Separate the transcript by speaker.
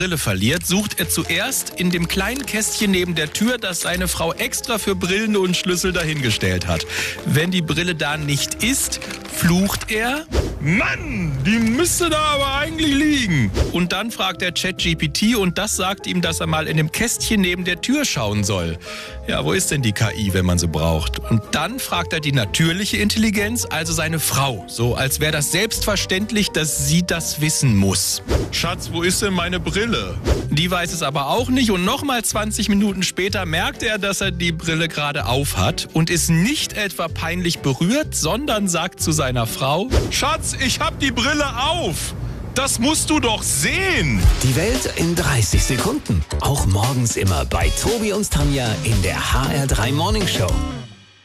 Speaker 1: Brille verliert, sucht er zuerst in dem kleinen Kästchen neben der Tür, das seine Frau extra für Brillen und Schlüssel dahingestellt hat. Wenn die Brille da nicht ist, flucht er: Mann, die müsste da aber eigentlich liegen. Und dann fragt er ChatGPT und das sagt ihm, dass er mal in dem Kästchen neben der Tür schauen soll. Ja, wo ist denn die KI, wenn man sie braucht? Und dann fragt er die natürliche Intelligenz, also seine Frau. So, als wäre das selbstverständlich, dass sie das wissen muss. Schatz, wo ist denn meine Brille? Die weiß es aber auch nicht und nochmal 20 Minuten später merkt er, dass er die Brille gerade auf hat und ist nicht etwa peinlich berührt, sondern sagt zu seiner Frau: Schatz, ich hab die Brille auf! Das musst du doch sehen!
Speaker 2: Die Welt in 30 Sekunden. Auch morgens immer bei Tobi und Tanja in der HR3 Morning Show.